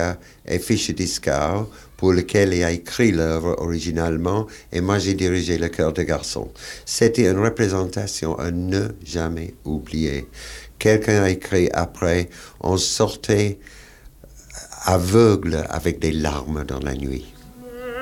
Fischer et Fischer-Dieskau, pour lequel il a écrit l'œuvre originalement, et moi j'ai dirigé le chœur de garçons. C'était une représentation à ne jamais oublier. Quelqu'un a écrit après, on sortait aveugle avec des larmes dans la nuit.